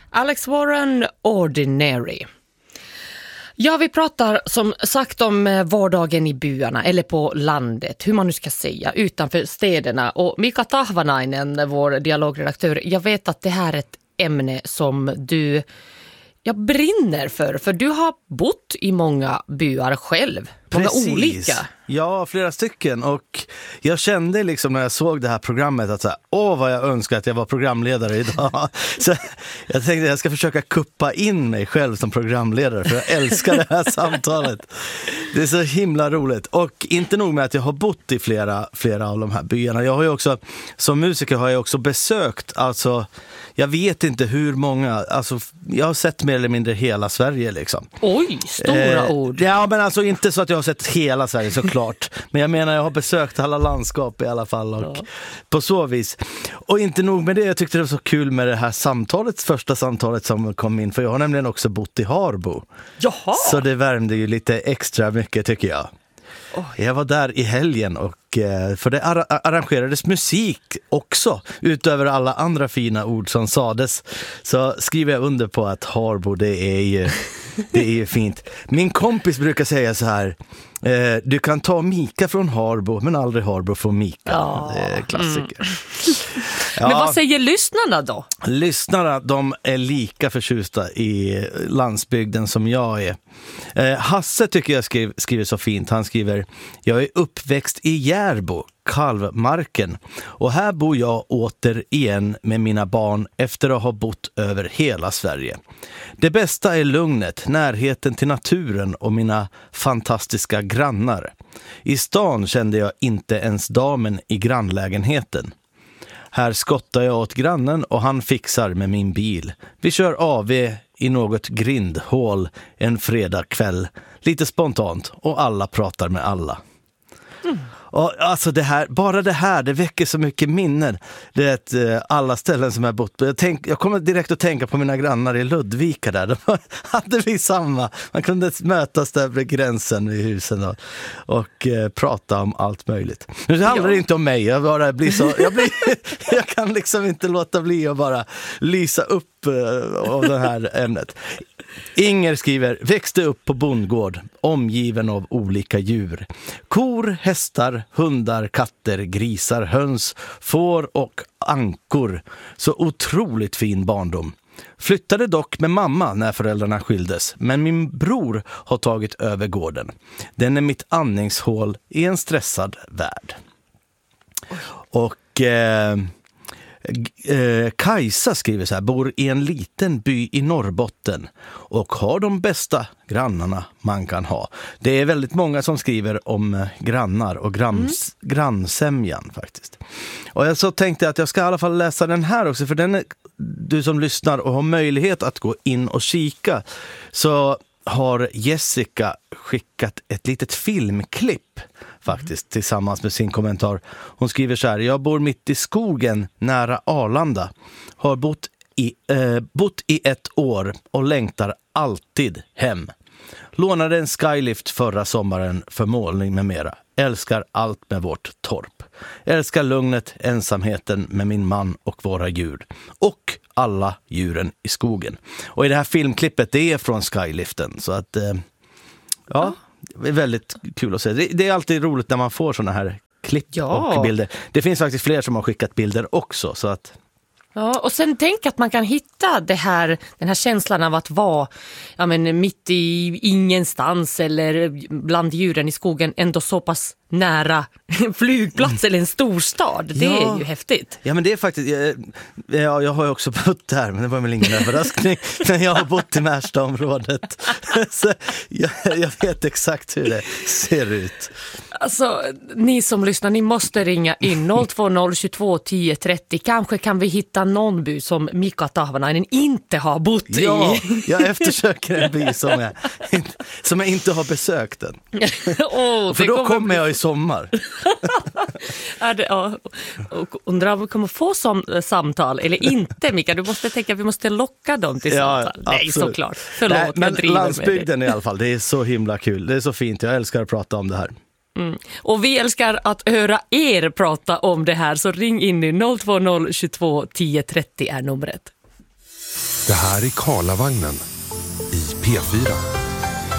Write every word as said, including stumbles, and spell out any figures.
Alex Warren, Ordinary. Ja, vi pratar som sagt om vardagen i byarna eller på landet, hur man nu ska säga, utanför städerna. Och Mika Tahvanainen, vår dialogredaktör, jag vet att det här är ett ämne som du jag brinner för, för du har bott i många byar själv. Många Precis. olika. Ja, flera stycken. Och jag kände liksom när jag såg det här programmet att så här, åh vad jag önskar att jag var programledare idag. Så jag tänkte att jag ska försöka kuppa in mig själv som programledare, för jag älskar det här samtalet. Det är så himla roligt. Och inte nog med att jag har bott i flera, flera av de här byarna. Jag har ju också, som musiker har jag också besökt, alltså jag vet inte hur många, alltså jag har sett mer eller mindre hela Sverige liksom. Oj, stora eh, ord. Ja, men alltså inte så att jag har sett hela Sverige såklart. Men jag menar jag har besökt alla landskap i alla fall och ja. På så vis. Och inte nog med det, jag tyckte det var så kul med det här samtalet, första samtalet som kom in. För jag har nämligen också bott i Harbo. Jaha. Så det värmde ju lite extra mycket tycker jag. Oj. Jag var där i helgen och för det arrangerades musik också utöver alla andra fina ord som sades. Så skriver jag under på att Harbo, det är ju, det är ju fint. Min kompis brukar säga så här: eh, du kan ta Mika från Harbo men aldrig Harbo från Mika. Ja. Det är klassiker. Mm. Ja. Men vad säger lyssnarna då? Lyssnarna, de är lika förtjusta i landsbygden som jag är. Eh, Hasse tycker jag skriver, skriver så fint. Han skriver: jag är uppväxt i Järbo, Kalvmarken. Och här bor jag åter igen med mina barn efter att ha bott över hela Sverige. Det bästa är lugnet, närheten till naturen och mina fantastiska grannar. I stan kände jag inte ens damen i grannlägenheten. Här skottar jag åt grannen och han fixar med min bil. Vi kör A V i något grindhål en fredagkväll. Lite spontant och alla pratar med alla. Mm. Och alltså det här, bara det här, det väcker så mycket minnen. Det är alla ställen som jag bott på. Jag, tänk, jag kommer direkt att tänka på mina grannar i Ludvika där. De hade vi samma. Man kunde mötas där vid gränsen vid husen och, och eh, prata om allt möjligt. Nu handlar det ja. inte om mig. Jag, bara blir så, jag, blir, jag kan liksom inte låta bli att bara lysa upp eh, av det här ämnet. Inger skriver: växte upp på bondgård, omgiven av olika djur. Kor, hästar, hundar, katter, grisar, höns, får och ankor. Så otroligt fin barndom. Flyttade dock med mamma när föräldrarna skildes, men min bror har tagit över gården. Den är mitt andningshål i en stressad värld. Och... Eh, Eh, Kajsa skriver så här: bor i en liten by i Norrbotten och har de bästa grannarna man kan ha. Det är väldigt många som skriver om grannar och granns, mm. grannsämjan faktiskt. Och jag så tänkte att jag ska i alla fall läsa den här också, för den är, du som lyssnar och har möjlighet att gå in och kika, så har Jessica skickat ett litet filmklipp faktiskt tillsammans med sin kommentar. Hon skriver så här: jag bor mitt i skogen nära Arlanda. Har bott i, eh, bott i ett år och längtar alltid hem. Lånade en skylift förra sommaren för målning med mera. Älskar allt med vårt torp. Älskar lugnet, ensamheten med min man och våra djur. Och alla djuren i skogen. Och i det här filmklippet, det är från skyliften. Så att, eh, ja, det är väldigt kul att se. Det, det är alltid roligt när man får såna här klipp ja. och bilder. Det finns faktiskt fler som har skickat bilder också, så att... Ja, och sen tänk att man kan hitta det här, den här känslan av att vara ja, men, mitt i ingenstans eller bland djuren i skogen ändå så pass nära en flygplats mm. eller en storstad. Det ja. är ju häftigt. Ja, men det är faktiskt... Jag, ja, jag har ju också bott där, men det var väl ingen överraskning. Men jag har bott i Märstaområdet. Så jag, jag vet exakt hur det ser ut. Alltså, ni som lyssnar, ni måste ringa in noll två noll tjugotvå tio trettio. Kanske kan vi hitta någon by som Mika Tahvanainen inte har bott ja, i. Jag eftersöker en by som jag, som jag inte har besökt den. oh, För då kommer, kommer jag i sommar. är det, ja. Och undrar om vi kommer få som, samtal eller inte, Mika. Du måste tänka att vi måste locka dem till ja, samtal. Nej, såklart. Förlåt, Nej, men jag driver landsbygden med i alla fall, det är så himla kul. Det är så fint, jag älskar att prata om det här. Mm. Och vi älskar att höra er prata om det här, så ring in i noll två noll tjugotvå tio trettio är numret. Det här är Karlavagnen i P fyra.